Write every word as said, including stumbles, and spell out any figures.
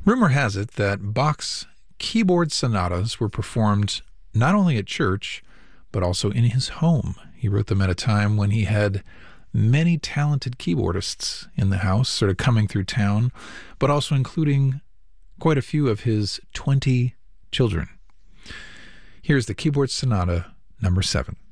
Rumor has it that Bach's keyboard sonatas were performed not only at church, but also in his home. He wrote them at a time when he had many talented keyboardists in the house, sort of coming through town, but also including quite a few of his twenty children. Here's the Keyboard Sonata number seven.